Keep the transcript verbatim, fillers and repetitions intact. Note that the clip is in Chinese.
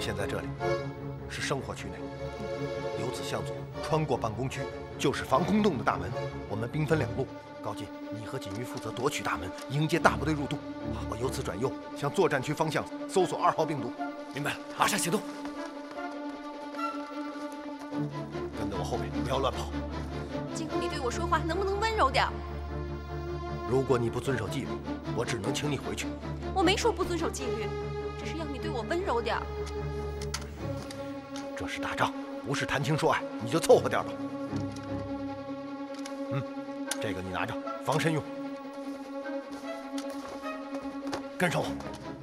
现在这里是生活区内，由此向左穿过办公区就是防空洞的大门。我们兵分两路，高进，你和锦玉负责夺取大门，迎接大部队入洞。我由此转右向作战区方向搜索二号病毒。 明白了，马上行动。 跟在我后面，不要乱跑。 今后你对我说话能不能温柔点？ 如果你不遵守纪律，我只能请你回去。 我没说不遵守纪律，只是要你对我温柔点。 这是打仗，不是谈情说爱，你就凑合点吧。嗯，这个你拿着，防身用。跟上我。